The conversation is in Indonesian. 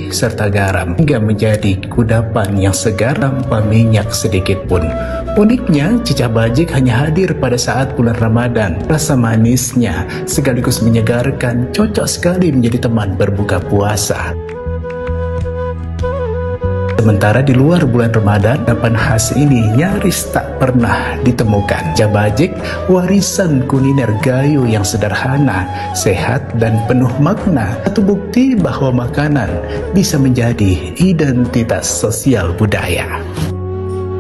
serta garam hingga menjadi kudapan yang segar tanpa minyak sedikit pun. Uniknya, cicak bajik hanya hadir pada saat bulan Ramadan. Rasa manisnya sekaligus menyegarkan, cocok sekali menjadi teman berbuka puasa. Sementara di luar bulan Ramadan, kudapan khas ini nyaris tak pernah ditemukan. Cicak bajik warisan kuliner Gayo yang sederhana, sehat, dan penuh makna. Satu bukti bahwa makanan bisa menjadi identitas sosial budaya.